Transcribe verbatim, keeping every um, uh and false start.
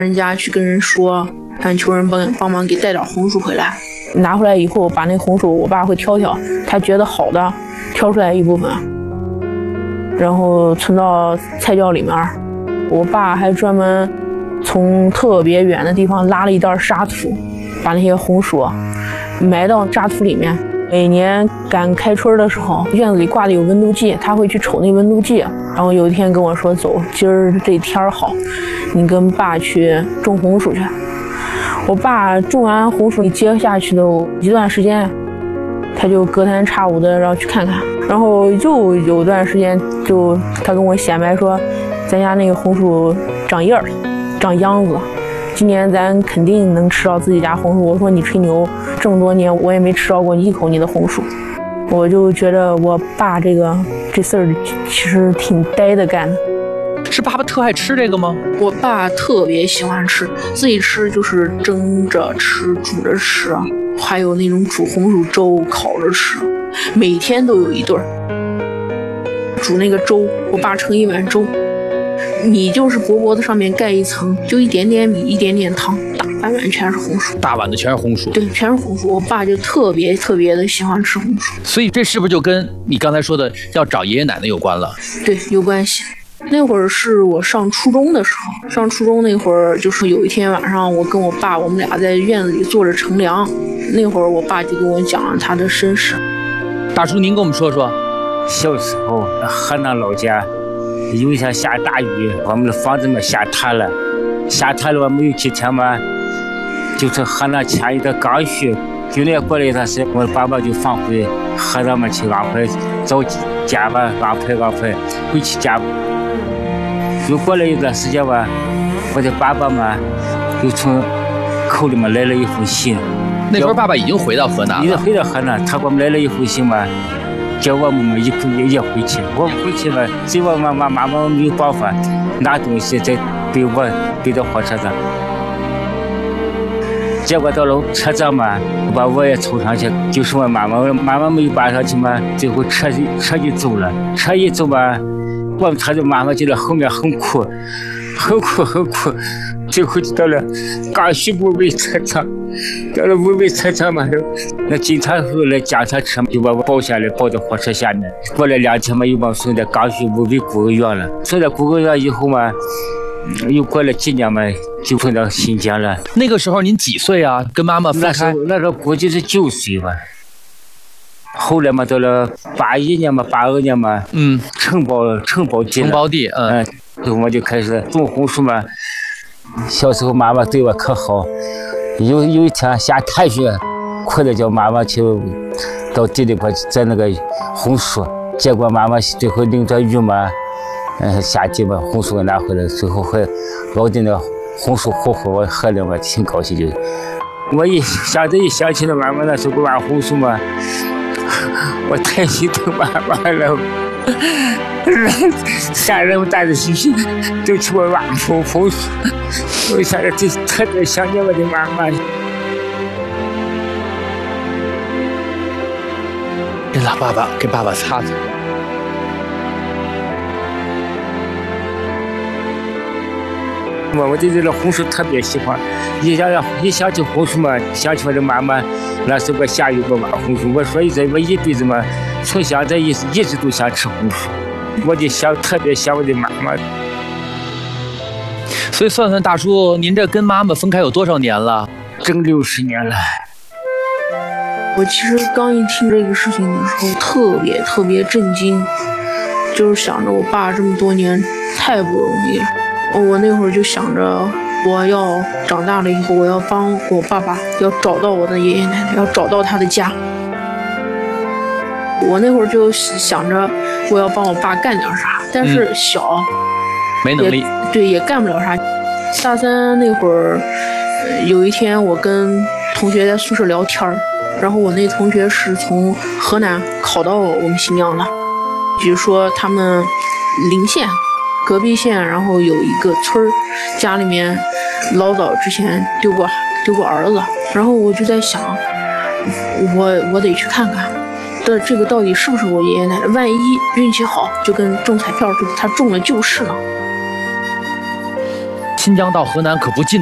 人家去跟人说，让求人帮帮忙给带点红薯回来。拿回来以后，把那红薯我爸会挑挑，他觉得好的挑出来一部分，然后存到菜窖里面。我爸还专门从特别远的地方拉了一袋沙土，把那些红薯埋到沙土里面。每年赶开春的时候，院子里挂的有温度计，他会去瞅那温度计。然后有一天跟我说：“走，今儿这天好，你跟爸去种红薯去。”我爸种完红薯，接下去的一段时间，他就隔三差五的要去看看。然后又有段时间，就他跟我显摆说，咱家那个红薯长叶了，长秧子了。今年咱肯定能吃到自己家红薯。我说你吹牛，这么多年我也没吃到过一口你的红薯。我就觉得我爸这个这事儿其实挺呆的干的。 是爸爸特爱吃这个吗？ 我爸特别喜欢吃，自己吃就是蒸着吃、煮着吃，还有那种煮红薯粥、烤着吃，每天都有一顿。煮那个粥，我爸盛一碗粥，米就是薄薄的上面盖一层，就一点点米，一点点汤，大半碗全是红薯， 大碗的全是红薯。 对，全是红薯。我爸就特别特别的喜欢吃红薯。 所以这是不是就跟你刚才说的要找爷爷奶奶有关了？ 对，有关系。那会儿是我上初中的时候，上初中那会儿，就是有一天晚上，我跟我爸，我们俩在院子里坐着乘凉。那会儿我爸就跟我讲了他的身世。 大叔，您跟我们说说。 小时候，河南老家有一天下大雨，我们的房子嘛下塌了，下塌了没有几天嘛，就从河南迁移到刚需。就那过了一段时间，我爸爸就放回河南嘛去安排找家吧，安排安排回去家。又过了一段时间吧，我的爸爸嘛又从口里面来了一封信。 那时候爸爸已经回到河南了， 已经回到河南，他给我们来了一封信嘛，叫我们一也也回去。我们回去嘛，只有我妈妈妈妈没有办法拿东西再背我背到火车上。结果到了车站嘛，把我也凑上去，就是我妈妈，我妈妈没有搬上去嘛，最后车车就走了。车一走嘛，我们车就妈妈就在后面很哭，很哭很哭。最后就到了刚需五味车厂，到了五味车厂嘛，那警察后来检查车就把我抱下来，抱到火车下面。过了两天嘛，又把我送到刚需五味孤儿院了。送到孤儿院以后嘛，又过了几年嘛，就送到新疆了。 那个时候您几岁啊？跟妈妈分开？ 那时候那时候估计是九岁吧。后来嘛，到了八一年嘛，八二年嘛， 嗯， 承包承包地了， 承包地，嗯， 嗯，我就开始种红薯嘛。小时候妈妈对我可好，有有一天下大雪，哭着叫妈妈去到地里边摘那个红薯，结果妈妈最后淋着雨嘛，嗯，下地把红薯给拿回来，最后还熬的那红薯糊糊，我喝了我挺高兴的。我一现在一想起了妈妈那时候给我挖红薯嘛，我太心疼妈妈了。下人带着信息就去我挖红红薯，我现在就特别想念我的妈妈。 给老爸爸给爸爸擦擦。 我我对这个红薯特别喜欢，一想一想起红薯嘛，想起我的妈妈，那时候我下雨我挖红薯，我所以说我一辈子嘛，从现在一一直都想吃红薯，我就想特别想我的妈妈。 所以算算大叔，您这跟妈妈分开有多少年了？ 整六十年了。 我其实刚一听这个事情的时候，特别特别震惊，就是想着我爸这么多年太不容易了。我那会儿就想着，我要长大了以后，我要帮我爸爸，要找到我的爷爷奶奶，要找到他的家。我那会儿就想着，我要帮我爸干点啥，但是小， 嗯、没能力， 对，也干不了啥。大三那会儿，有一天我跟同学在宿舍聊天，然后我那同学是从河南考到我们新疆的，比如说他们邻县。隔壁县，然后有一个村儿，家里面老早之前丢过丢过儿子，然后我就在想，我我得去看看，这这个到底是不是我爷爷奶奶？万一运气好，就跟中彩票似的，他中了就是了。 新疆到河南可不近。